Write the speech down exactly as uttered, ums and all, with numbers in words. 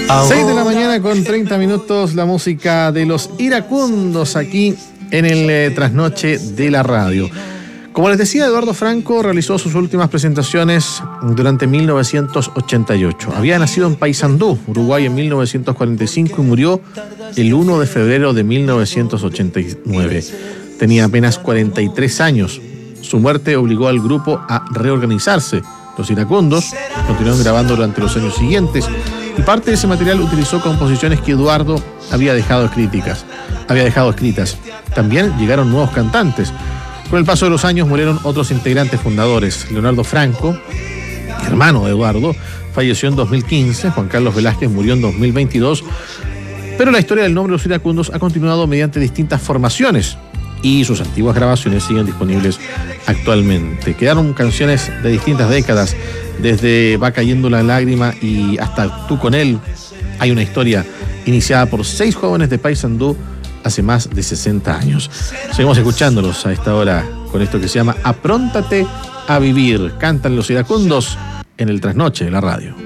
seis de la mañana con treinta minutos, la música de los iracundos aquí en el eh, trasnoche de la radio. Como les decía, Eduardo Franco realizó sus últimas presentaciones durante mil novecientos ochenta y ocho. Había nacido en Paysandú, Uruguay, en mil novecientos cuarenta y cinco y murió el primero de febrero de mil novecientos ochenta y nueve. Tenía apenas cuarenta y tres años. Su muerte obligó al grupo a reorganizarse. Los iracundos continuaron grabando durante los años siguientes y parte de ese material utilizó composiciones que Eduardo había dejado escritas. Había dejado escritas. También llegaron nuevos cantantes. Con el paso de los años murieron otros integrantes fundadores. Leonardo Franco, hermano de Eduardo, falleció en dos mil quince. Juan Carlos Velázquez murió en dos mil veintidós. Pero la historia del nombre de los iracundos ha continuado mediante distintas formaciones y sus antiguas grabaciones siguen disponibles actualmente. Quedaron canciones de distintas décadas, desde Va cayendo la lágrima y hasta Tú con él. Hay una historia iniciada por seis jóvenes de Paysandú hace más de sesenta años. Seguimos escuchándolos a esta hora con esto que se llama Apróntate a vivir. Cantan los iracundos en el trasnoche de la radio.